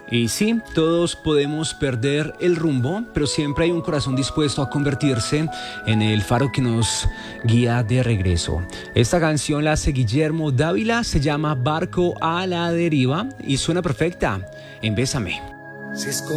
Y sí, todos podemos perder el rumbo, pero siempre hay un corazón dispuesto a convertirse en el faro que nos guía de regreso. Esta canción la hace Guillermo Dávila, se llama Barco a la deriva y suena perfecta en Bésame. Si es